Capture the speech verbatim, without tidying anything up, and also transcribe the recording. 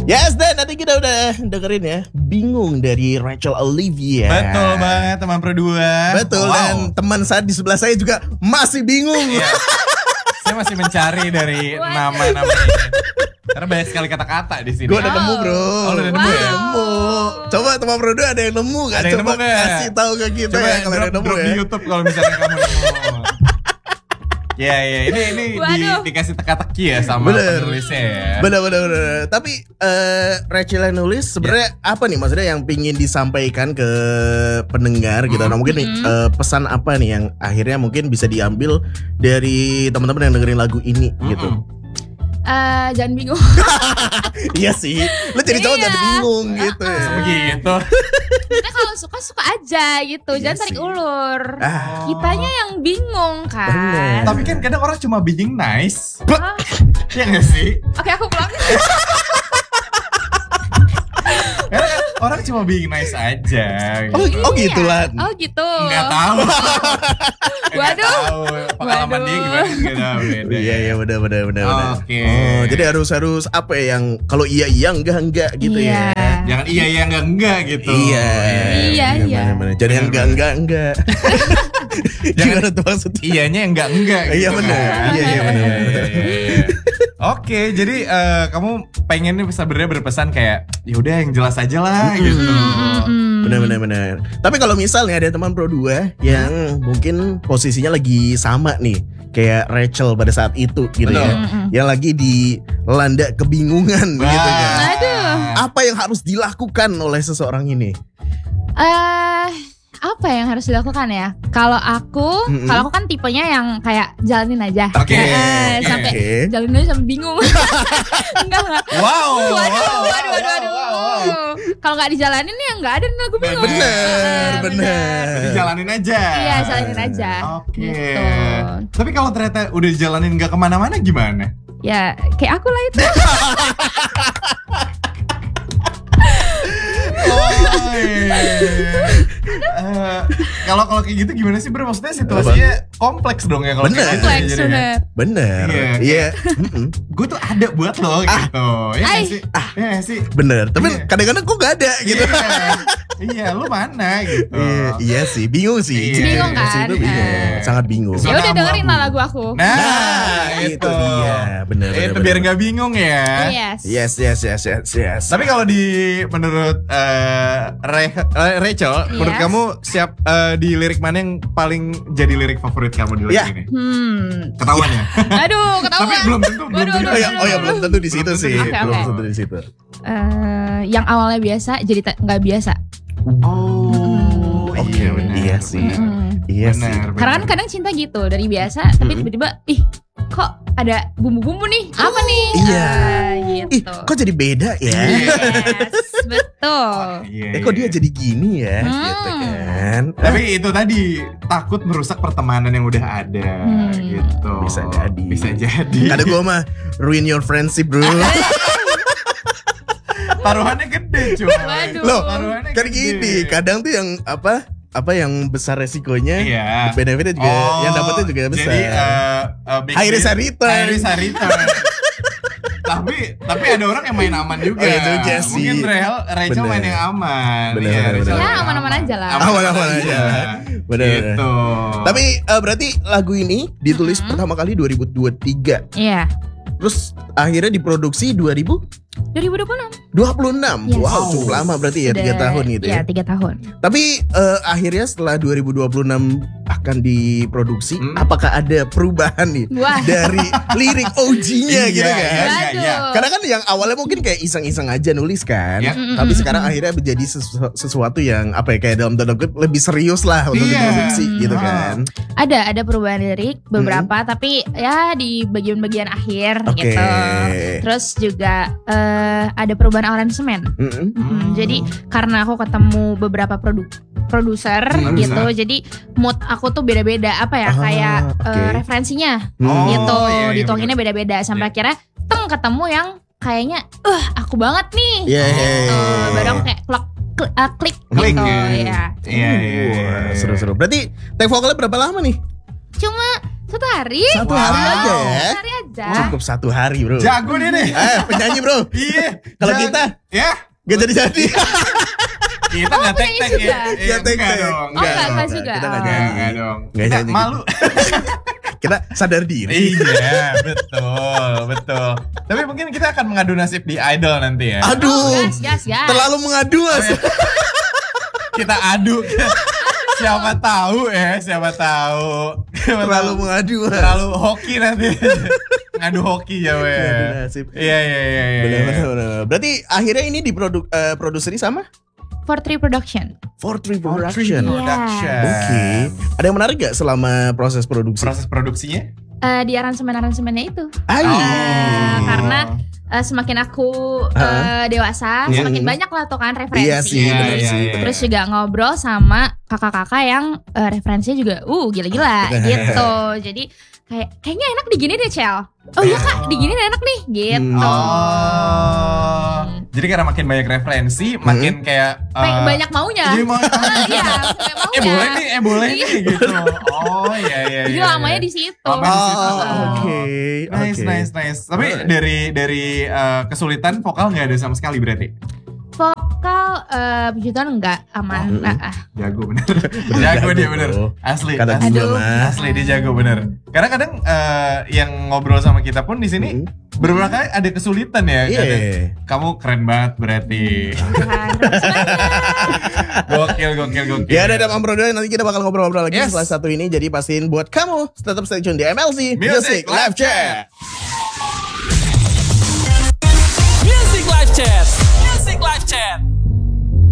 Yes, dan tadi kita udah dengerin ya Bingung dari Rachel Olivia. Betul banget teman Pro dua. Betul, wow. Dan teman saya di sebelah saya juga masih bingung. Yeah. Saya masih mencari dari nama-nama ini. Karena banyak sekali kata-kata di sini. Gue udah nemu bro. Oh, udah nemu wow. ya? Nemu. Coba teman Pro dua ada yang nemu gak? Ada yang Coba nemu gak? kasih tahu ke kita Coba ya kalau ada drop, nemu drop ya. di YouTube kalau misalnya kamu nemu. Ya ya ini ini di, dikasih teka-teki ya sama bener. Penulisnya ya. Bener bener bener. Tapi uh, Rachel yang nulis sebenarnya yeah. apa nih maksudnya yang pingin disampaikan ke pendengar gitu. Mm-hmm. Nah mungkin nih uh, pesan apa nih yang akhirnya mungkin bisa diambil dari teman-teman yang dengerin lagu ini mm-hmm. gitu. Uh, jangan bingung. Iya sih. Lo jadi cowok jangan bingung gitu. Uh, begitu. Kita kalau suka suka aja gitu. Iya jangan tarik ulur. Ah. Kitanya yang bingung kan. Bener. Tapi kan kadang orang cuma being nice. Ah. Iya gak sih? Oke aku pulang. Karena kan orang cuma being nice aja. Gitu. Oh, oh gitu lah. Oh gitu. Nggak tahu. Waduh. Pengalaman dia gimana? Gak tahu beda. Iya iya benar benar benar. Oke. Oh jadi harus harus apa ya yang kalau iya iya enggak enggak gitu iya. ya. Jangan iya iya enggak enggak gitu. Iya. Iya iya. Jadi yang enggak enggak enggak. Jangan tuh maksudnya. Iyanya enggak enggak. Gitu iya benar. Kan? Iya iya benar. Oke, jadi uh, kamu pengen nih sebenarnya berpesan kayak ya udah yang jelas aja lah mm-hmm. gitu. Benar benar benar. Tapi kalau misalnya ada teman Pro dua yang mungkin posisinya lagi sama nih kayak Rachel pada saat itu gitu Betul. ya. Mm-hmm. Yang lagi dilanda kebingungan Wah. gitu kan. Aduh. Apa yang harus dilakukan oleh seseorang ini? Eh uh, apa yang harus dilakukan ya? Kalau aku, mm-hmm. kalau aku kan tipenya yang kayak jalanin aja. Oke. Okay. Eh, okay. sampai okay. jalanin aja sampai bingung. enggak enggak. Wow. Waduh, wow, waduh, waduh, wow, waduh. Wow, wow. Kalau nggak dijalanin ya nggak ada lagu bingung. Bener, uh, bener. Jadi jalanin aja. Iya, jalanin aja. Oke. Okay. Gitu. Tapi kalau ternyata udah dijalanin nggak kemana-mana gimana? Ya, kayak aku lah itu. Kalau kalau kayak gitu gimana sih bro? Maksudnya situasinya kompleks dong ya kalau bener. Gitu, kompleks bener. Bener. Iya. Gue tuh ada buat lo ah. gitu. Ya gak sih? Ah. Ya gak sih? Bener. Tapi yeah. kadang-kadang kok gak ada gitu. Iya, lu mana gitu. Iya, iya sih, bingung sih. Iya. Bingung kan? Itu bingung. Eh. Sangat bingung. Ya udah dengerin lah lagu aku. Nah, nah itu. itu dia. Bener, bener, itu bener, biar bener. gak bingung ya. Yes. Yes, yes, yes, yes, yes. Tapi kalau di menurut uh, Re- Rachel, yes. menurut kamu siap uh, di lirik mana yang paling jadi lirik favorit kamu di lirik yeah. ini? Hmm. Ketahuan ya? Aduh, ketahuan. Tapi belum tentu, belum tentu. Oh ya, oh ya belum tentu di situ sih. Okay, belum okay. tentu di situ. Uh, yang awalnya biasa jadi nggak biasa. Oh, oke, okay, benar. Iya sih. Mm-hmm. Iya benar, sih. Benar. Karena kan kadang cinta gitu dari biasa, mm-hmm. tapi tiba-tiba, ih, kok ada bumbu-bumbu nih? Apa nih? Iya. Uh, gitu. Ih, kok jadi beda ya? Yes, betul. Oh, iya, eh, kok dia jadi gini ya? Hmm. Gitu kan. Tapi itu tadi takut merusak pertemanan yang udah ada, hmm. gitu. Bisa jadi. Bisa jadi. Ada gua mah ruin your friendship, bro. Taruhannya gede cuy. Loh, kan gini, kadang tuh yang apa apa yang besar resikonya, iya. benefitnya juga, oh, yang dapetnya juga besar. Jadi uh, uh, high risk high return. High risk high return. tapi tapi ada orang yang main aman juga. Oh, itu juga sih. Mungkin Rachel, Rachel main yang aman. Bener, ya, bener, bener. Ya aman-aman aja lah. Aman-aman aja. Bener. Gitu. Tapi uh, berarti lagu ini ditulis mm-hmm. pertama kali dua ribu dua puluh tiga. Iya. Terus akhirnya diproduksi dua ribu dua ribu dua puluh enam. dua puluh enam. Yes. Wow, cukup lama berarti ya, tiga tahun gitu ya. Iya, tiga tahun. Tapi uh, akhirnya setelah dua ribu dua puluh enam akan diproduksi, hmm. apakah ada perubahan nih Wah. dari lirik O G-nya gitu kan? Iya, iya, iya. Karena kan yang awalnya mungkin kayak iseng-iseng aja nulis kan, ya. Tapi sekarang akhirnya menjadi sesu- sesuatu yang apa ya kayak dalam tanda kutip lebih serius lah untuk iya. diproduksi gitu kan. Ada ada perubahan lirik beberapa, hmm. tapi ya di bagian-bagian akhir okay. gitu. Terus juga uh, ada perubahan aransemen. Mm-hmm. Mm-hmm. Jadi karena aku ketemu beberapa produk produser hmm, gitu, bisa. jadi mood aku tuh beda-beda apa ya ah, kayak okay. uh, referensinya oh, gitu, iya, iya, dituanginnya beda-beda sampai yeah. akhirnya teng ketemu yang kayaknya, uh aku banget nih, yeah, gitu. yeah, yeah. Baru aku kayak klik, klik, uh, klik Klik, gitu, ya. ya. Iya, iya, iya. Seru-seru. Berarti take vokalnya berapa lama nih? Cuma Satu hari? Satu Wow. hari aja ya. Satu hari aja. Cukup satu hari bro. Jago dia nih. Eh penyanyi bro. Iya. Kalau jago. kita ya gak jadi-jadi. kita Oh, nggak penyanyi tek-tek juga? ya. Iya, Nggak tek-tek. enggak dong. Oh, enggak, dong. enggak juga. Kita nggak Oh. nyanyi. Enggak, enggak dong. Nggak Kita nyanyi. malu. Kita sadar diri. Iya, betul, betul. Tapi mungkin kita akan mengadu nasib di Idol nanti ya. Aduh. Oh, gas, gas, gas. Terlalu mengadu mas. Kita adu. Siapa tahu ya, siapa tahu. Siapa Terlalu tahu. mengadu mas. Terlalu hoki nanti. Ngadu hoki ya, we. Ngadu nasib. Iya, iya, iya, iya. Benar, benar, benar. Berarti akhirnya ini diproduk eh, produseri sama For Three Production. four three Oh, Tree Production. Oke. Production. Ada yang menarik gak selama proses produksi? Proses produksinya? Eh, di aransemen-aransemennya itu. Ay. Eh, karena eh, semakin aku eh, dewasa, Iya. semakin banyak lah tuh kan referensi. Iya sih, Iya, benar iya, sih. iya. Terus juga ngobrol sama kakak-kakak yang eh, referensinya juga uh gila-gila gitu. Jadi kayak kayaknya enak digini deh Cel. Oh iya kak, digini enak nih gitu. Hmm. Oh. Jadi karena makin banyak referensi, makin kayak Kayak eh, banyak maunya. Jadi mau Ah, iya, sampai maunya. eh boleh nih, eh boleh nih gitu. Oh iya iya. Jadi iya, lamanya iya. di situ. Lama di situ. Oh, oke. Nice, oke. nice, nice. Tapi Alright. dari dari eh, kesulitan vokal nggak ada sama sekali berarti. Vokal eh puji Tuhan enggak aman. Oh, Ah, ah. Jago bener. Jago dia bener. bro. Asli. Kata asli. gua Aduh. mah. Asli dia jago bener. Karena kadang eh, yang ngobrol sama kita pun di sini Mm. beberapa kali ada kesulitan ya. Iya. Kadang, kamu keren banget berarti. Tuhan, terus banyak. Gokil, gokil, gokil. Ya udah Mam Bro, nanti kita bakal ngobrol-ngobrol lagi Yes. setelah satu ini. Jadi pastiin buat kamu tetap stay tune di M L C Music Live Chat. Music Live Chat. Music Live Chat.